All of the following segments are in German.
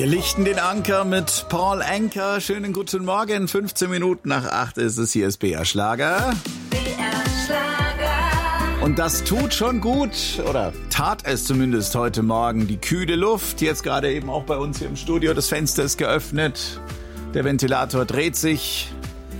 Wir lichten den Anker mit Paul Anka. Schönen guten Morgen. 15 Minuten nach 8 ist es. Hier ist BR Schlager. BR Schlager. Und das tut schon gut. Oder tat es zumindest heute Morgen. Die kühle Luft. Jetzt gerade eben auch bei uns hier im Studio. Das Fenster ist geöffnet. Der Ventilator dreht sich.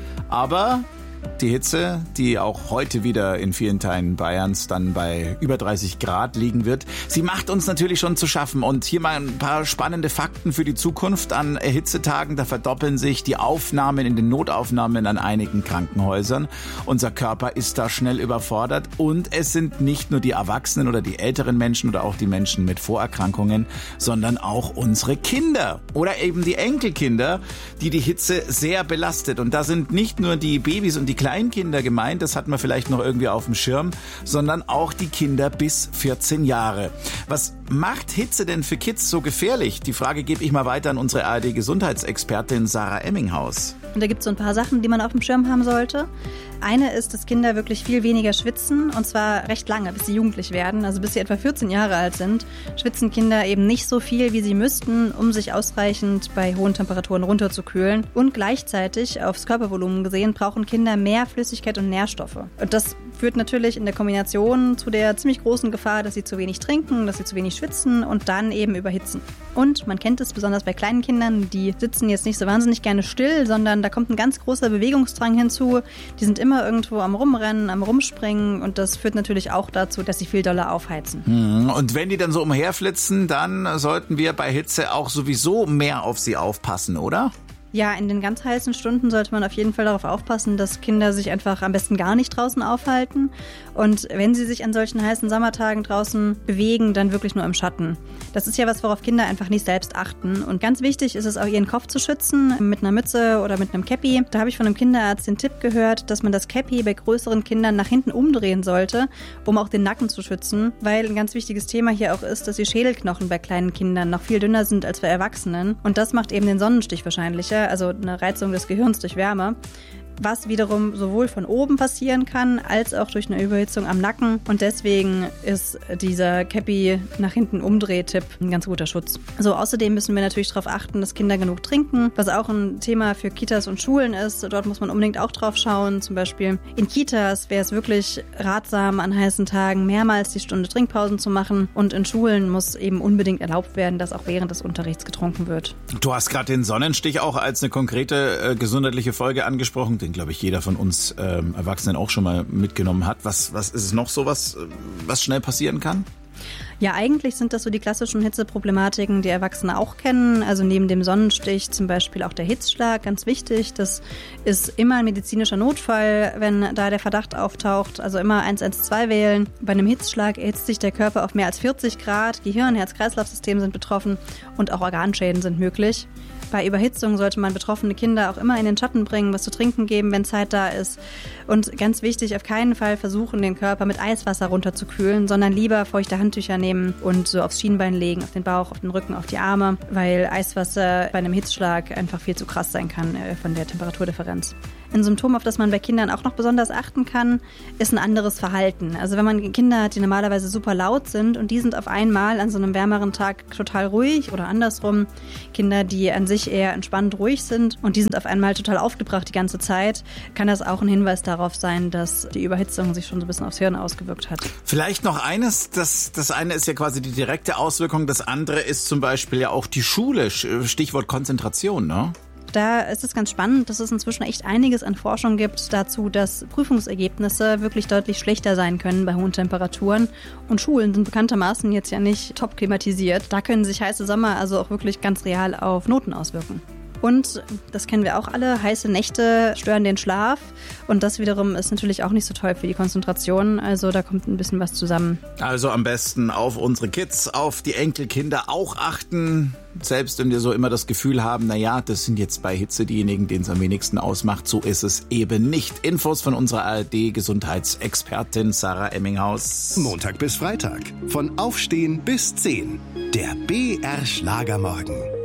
Aber die Hitze, die auch heute wieder in vielen Teilen Bayerns dann bei über 30 Grad liegen wird, sie macht uns natürlich schon zu schaffen. Und hier mal ein paar spannende Fakten für die Zukunft. An Hitzetagen, da verdoppeln sich die Aufnahmen in den Notaufnahmen an einigen Krankenhäusern. Unser Körper ist da schnell überfordert. Und es sind nicht nur die Erwachsenen oder die älteren Menschen oder auch die Menschen mit Vorerkrankungen, sondern auch unsere Kinder oder eben die Enkelkinder, die Hitze sehr belastet. Und da sind nicht nur die Babys und die Kleinkinder gemeint, das hat man vielleicht noch irgendwie auf dem Schirm, sondern auch die Kinder bis 14 Jahre. Was macht Hitze denn für Kids so gefährlich? Die Frage gebe ich mal weiter an unsere ARD-Gesundheitsexpertin Sarah Emminghaus. Und da gibt es so ein paar Sachen, die man auf dem Schirm haben sollte. Eine ist, dass Kinder wirklich viel weniger schwitzen, und zwar recht lange, bis sie jugendlich werden. Also bis sie etwa 14 Jahre alt sind, schwitzen Kinder eben nicht so viel, wie sie müssten, um sich ausreichend bei hohen Temperaturen runterzukühlen. Und gleichzeitig, aufs Körpervolumen gesehen, brauchen Kinder mehr Flüssigkeit und Nährstoffe. Und das führt natürlich in der Kombination zu der ziemlich großen Gefahr, dass sie zu wenig trinken, dass sie zu wenig schwitzen und dann eben überhitzen. Und man kennt es besonders bei kleinen Kindern, die sitzen jetzt nicht so wahnsinnig gerne still, sondern da kommt ein ganz großer Bewegungsdrang hinzu. Die sind immer irgendwo am Rumrennen, am Rumspringen, und das führt natürlich auch dazu, dass sie viel doller aufheizen. Und wenn die dann so umherflitzen, dann sollten wir bei Hitze auch sowieso mehr auf sie aufpassen, oder? Ja, in den ganz heißen Stunden sollte man auf jeden Fall darauf aufpassen, dass Kinder sich einfach am besten gar nicht draußen aufhalten. Und wenn sie sich an solchen heißen Sommertagen draußen bewegen, dann wirklich nur im Schatten. Das ist ja was, worauf Kinder einfach nicht selbst achten. Und ganz wichtig ist es auch, ihren Kopf zu schützen mit einer Mütze oder mit einem Käppi. Da habe ich von einem Kinderarzt den Tipp gehört, dass man das Käppi bei größeren Kindern nach hinten umdrehen sollte, um auch den Nacken zu schützen. Weil ein ganz wichtiges Thema hier auch ist, dass die Schädelknochen bei kleinen Kindern noch viel dünner sind als bei Erwachsenen. Und das macht eben den Sonnenstich wahrscheinlicher. Also eine Reizung des Gehirns durch Wärme, was wiederum sowohl von oben passieren kann, als auch durch eine Überhitzung am Nacken. Und deswegen ist dieser Käppi nach hinten Umdreh-Tipp ein ganz guter Schutz. So, außerdem müssen wir natürlich darauf achten, dass Kinder genug trinken, was auch ein Thema für Kitas und Schulen ist. Dort muss man unbedingt auch drauf schauen. Zum Beispiel in Kitas wäre es wirklich ratsam, an heißen Tagen mehrmals die Stunde Trinkpausen zu machen. Und in Schulen muss eben unbedingt erlaubt werden, dass auch während des Unterrichts getrunken wird. Du hast gerade den Sonnenstich auch als eine konkrete gesundheitliche Folge angesprochen, den, glaube ich, jeder von uns Erwachsenen auch schon mal mitgenommen hat. Was ist es noch so, was schnell passieren kann? Ja, eigentlich sind das so die klassischen Hitzeproblematiken, die Erwachsene auch kennen. Also neben dem Sonnenstich zum Beispiel auch der Hitzschlag, ganz wichtig. Das ist immer ein medizinischer Notfall, wenn da der Verdacht auftaucht. Also immer 112 wählen. Bei einem Hitzschlag erhitzt sich der Körper auf mehr als 40 Grad. Gehirn, Herz-Kreislauf-System sind betroffen und auch Organschäden sind möglich. Bei Überhitzung sollte man betroffene Kinder auch immer in den Schatten bringen, was zu trinken geben, wenn Zeit da ist. Und ganz wichtig, auf keinen Fall versuchen, den Körper mit Eiswasser runterzukühlen, sondern lieber feuchte Handtücher nehmen und so aufs Schienbein legen, auf den Bauch, auf den Rücken, auf die Arme, weil Eiswasser bei einem Hitzschlag einfach viel zu krass sein kann von der Temperaturdifferenz. Ein Symptom, auf das man bei Kindern auch noch besonders achten kann, ist ein anderes Verhalten. Also wenn man Kinder hat, die normalerweise super laut sind und die sind auf einmal an so einem wärmeren Tag total ruhig, oder andersrum, Kinder, die an sich eher entspannt ruhig sind und die sind auf einmal total aufgebracht die ganze Zeit, kann das auch ein Hinweis darauf sein, dass die Überhitzung sich schon so ein bisschen aufs Hirn ausgewirkt hat. Vielleicht noch eines, das eine ist ja quasi die direkte Auswirkung, das andere ist zum Beispiel ja auch die Schule, Stichwort Konzentration, ne? Da ist es ganz spannend, dass es inzwischen echt einiges an Forschung gibt dazu, dass Prüfungsergebnisse wirklich deutlich schlechter sein können bei hohen Temperaturen. Und Schulen sind bekanntermaßen jetzt ja nicht top klimatisiert. Da können sich heiße Sommer also auch wirklich ganz real auf Noten auswirken. Und, das kennen wir auch alle, heiße Nächte stören den Schlaf. Und das wiederum ist natürlich auch nicht so toll für die Konzentration. Also da kommt ein bisschen was zusammen. Also am besten auf unsere Kids, auf die Enkelkinder auch achten. Selbst wenn wir so immer das Gefühl haben, naja, das sind jetzt bei Hitze diejenigen, denen es am wenigsten ausmacht. So ist es eben nicht. Infos von unserer ARD-Gesundheitsexpertin Sarah Emminghaus. Montag bis Freitag. Von Aufstehen bis 10. Der BR Schlagermorgen.